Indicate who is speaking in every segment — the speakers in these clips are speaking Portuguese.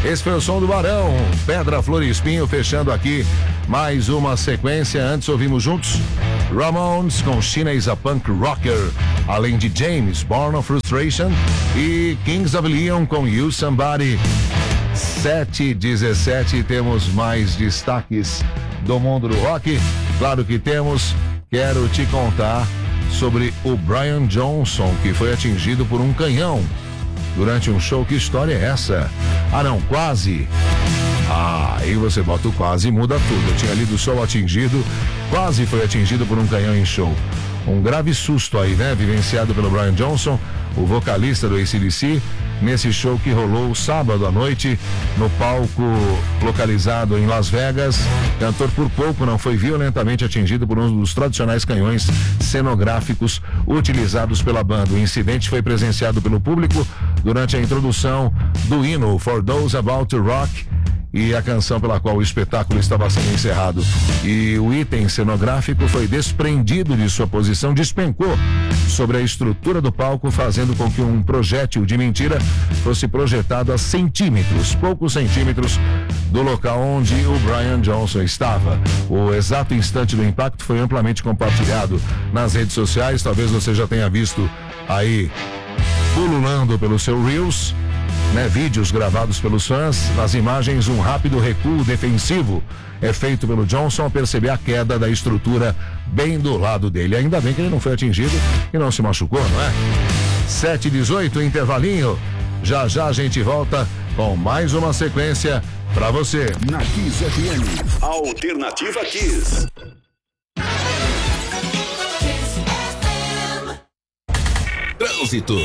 Speaker 1: Esse foi o som do Barão, Pedra, Flor e Espinho, fechando aqui mais uma sequência. Antes ouvimos juntos Ramones com Chinese a Punk Rocker, além de James, Born of Frustration, e Kings of Leon com You Somebody. 7h17, temos mais destaques do mundo do rock. Claro que temos. Quero te contar sobre o Brian Johnson, que foi atingido por um canhão durante um show. Que história é essa? Ah não, quase. Aí você bota o quase e muda tudo. Eu tinha lido só o atingido, quase foi atingido por um canhão em show. Um grave susto aí, né? Vivenciado pelo Brian Johnson, o vocalista do AC/DC, nesse show que rolou sábado à noite no palco localizado em Las Vegas. O cantor por pouco não foi violentamente atingido por um dos tradicionais canhões cenográficos utilizados pela banda. O incidente foi presenciado pelo público durante a introdução do hino For Those About to Rock e a canção pela qual o espetáculo estava sendo encerrado. E o item cenográfico foi desprendido de sua posição, despencou sobre a estrutura do palco, fazendo com que um projétil de mentira fosse projetado a centímetros, poucos centímetros, do local onde o Brian Johnson estava. O exato instante do impacto foi amplamente compartilhado nas redes sociais. Talvez você já tenha visto aí pululando pelo seu Reels, né, vídeos gravados pelos fãs. Nas imagens, um rápido recuo defensivo é feito pelo Johnson ao perceber a queda da estrutura bem do lado dele. Ainda bem que ele não foi atingido e não se machucou, não é? 7h18, intervalinho. Já já a gente volta com mais uma sequência pra você.
Speaker 2: Na Kiss FM, Alternativa Kiss. Trânsito.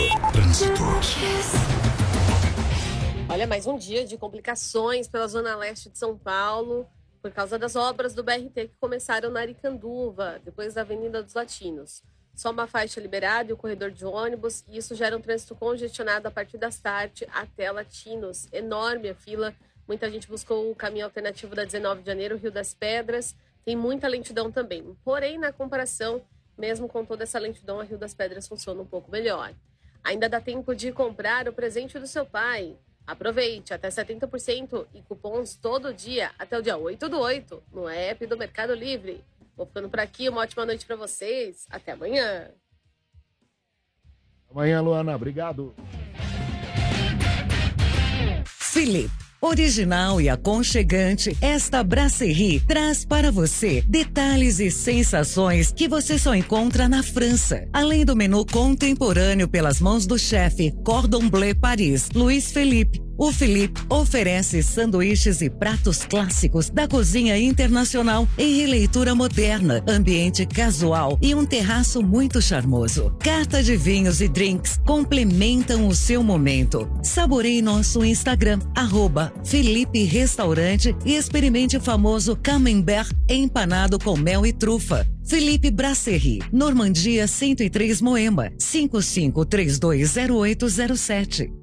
Speaker 3: Olha, mais um dia de complicações pela zona leste de São Paulo, por causa das obras do BRT que começaram na Aricanduva, depois da Avenida dos Latinos. Só uma faixa liberada e o corredor de ônibus, e isso gera um trânsito congestionado a partir das tardes até Latinos. Enorme a fila, muita gente buscou o caminho alternativo da 19 de janeiro, Rio das Pedras, tem muita lentidão também. Porém, na comparação, mesmo com toda essa lentidão, a Rio das Pedras funciona um pouco melhor. Ainda dá tempo de comprar o presente do seu pai. Aproveite, até 70% e cupons todo dia, até o dia 8/8, no app do Mercado Livre. Vou ficando por aqui, uma ótima noite para vocês. Até amanhã.
Speaker 1: Amanhã, Luana, obrigado.
Speaker 4: Philippe. Original e aconchegante, esta brasserie traz para você detalhes e sensações que você só encontra na França. Além do menu contemporâneo pelas mãos do chefe Cordon Bleu Paris, Luiz Felipe, o Philippe oferece sanduíches e pratos clássicos da cozinha internacional em releitura moderna, ambiente casual e um terraço muito charmoso. Carta de vinhos e drinks complementam o seu momento. Saboreie nosso Instagram, @Philippe Restaurante, e experimente o famoso camembert empanado com mel e trufa. Philippe Brasserie, Normandia 103 Moema, 55320807.